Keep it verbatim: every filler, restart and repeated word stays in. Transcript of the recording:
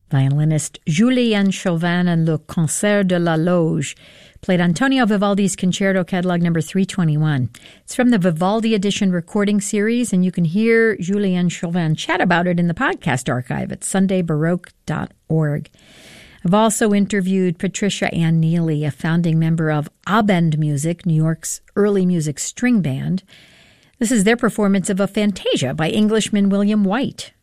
Violinist Julien Chauvin and Le Concert de la Loge played Antonio Vivaldi's Concerto Catalog number three twenty-one. It's from the Vivaldi Edition recording series, and you can hear Julien Chauvin chat about it in the podcast archive at sunday baroque dot org. I've also interviewed Patricia Ann Neely, a founding member of Abend Music, New York's early music string band. This is their performance of a Fantasia by Englishman William White.